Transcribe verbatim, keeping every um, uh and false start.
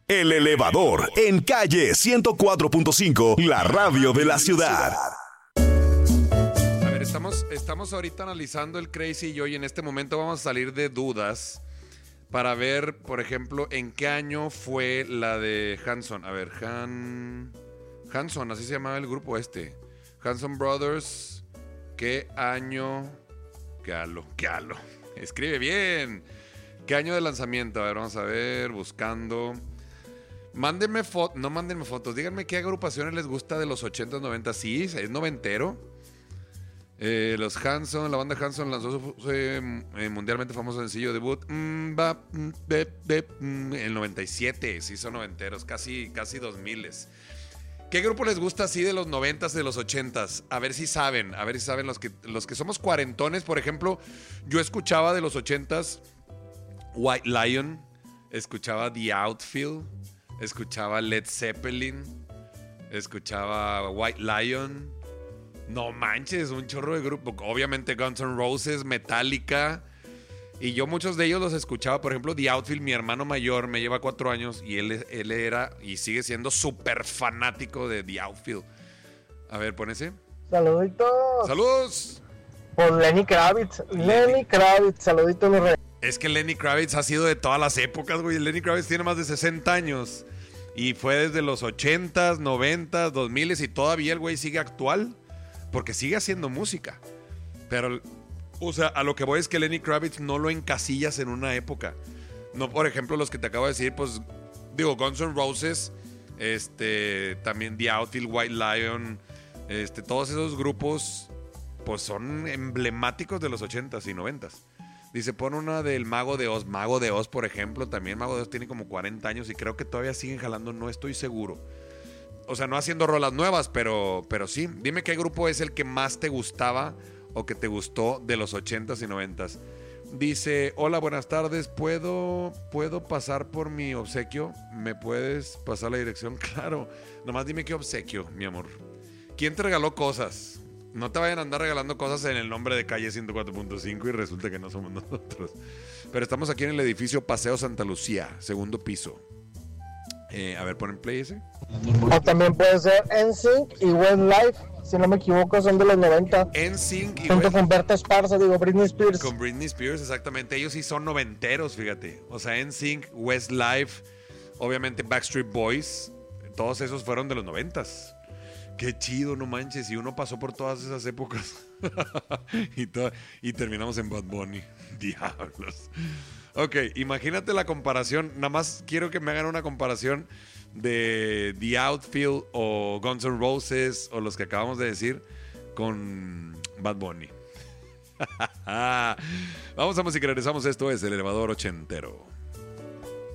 El Elevador, en calle ciento cuatro punto cinco, la radio de la ciudad. A ver, estamos, estamos ahorita analizando el Crazy y yo, y en este momento vamos a salir de dudas para ver, por ejemplo, en qué año fue la de Hanson. A ver, Han... Hanson, así se llamaba el grupo este. Hanson Brothers. ¿Qué año? ¿Qué halo? ¿Qué halo? Escribe bien. ¿Qué año de lanzamiento? A ver, vamos a ver, buscando. Mándenme fotos, no mándenme fotos, díganme qué agrupaciones les gusta de los ochentas, noventas. Sí, es noventero. Eh, los Hanson, la banda Hanson lanzó su, su eh, mundialmente famoso sencillo debut mm, ba, mm, be, be, mm, en el noventa y siete. Sí, son noventeros, casi, casi dos miles. ¿Qué grupo les gusta así de los noventas, de los ochentas? A ver si saben, a ver si saben los que, los que somos cuarentones. Por ejemplo, yo escuchaba de los ochentas White Lion, escuchaba The Outfield, escuchaba Led Zeppelin, escuchaba White Lion. No manches, un chorro de grupo. Obviamente Guns N' Roses, Metallica. Y yo muchos de ellos los escuchaba. Por ejemplo, The Outfield, mi hermano mayor, me lleva cuatro años. Y él, él era y sigue siendo súper fanático de The Outfield. A ver, pon ese. Saluditos. ¡Saludos! Por Lenny Kravitz. Lenny, Lenny Kravitz, saluditos los reyes. Es que Lenny Kravitz ha sido de todas las épocas, güey. Lenny Kravitz tiene más de sesenta años. Y fue desde los ochentas, noventas, dos miles. Y todavía el güey sigue actual. Porque sigue haciendo música. Pero, o sea, a lo que voy es que Lenny Kravitz no lo encasillas en una época. No, por ejemplo, los que te acabo de decir, pues, digo, Guns N' Roses, este, también The Outfield, White Lion, este, todos esos grupos, pues son emblemáticos de los ochentas y noventas. Dice, pon una del Mago de Oz. Mago de Oz, por ejemplo, también Mago de Oz tiene como cuarenta años y creo que todavía siguen jalando, no estoy seguro. O sea, no haciendo rolas nuevas, pero, pero sí. Dime qué grupo es el que más te gustaba o que te gustó de los ochentas y noventas. Dice, hola, buenas tardes. ¿Puedo, ¿Puedo pasar por mi obsequio? ¿Me puedes pasar la dirección? Claro. Nomás dime qué obsequio, mi amor. ¿Quién te regaló cosas? No te vayan a andar regalando cosas en el nombre de calle ciento cuatro punto cinco y resulta que no somos nosotros. Pero estamos aquí en el edificio Paseo Santa Lucía, segundo piso. Eh, a ver, ponen play ese. O también puede ser N Sync y Westlife, si no me equivoco, son de los noventa. N Sync y junto West... con Berta Esparza, digo, Britney Spears. Con Britney Spears, exactamente. Ellos sí son noventeros, fíjate. O sea, N Sync, Westlife, obviamente Backstreet Boys, todos esos fueron de los noventas. Qué chido, no manches. Y uno pasó por todas esas épocas. y, to- y terminamos en Bad Bunny. Diablos. Ok, imagínate la comparación. Nada más quiero que me hagan una comparación de The Outfield o Guns N' Roses o los que acabamos de decir con Bad Bunny. Vamos a música, regresamos. Esto es El Elevador Ochentero.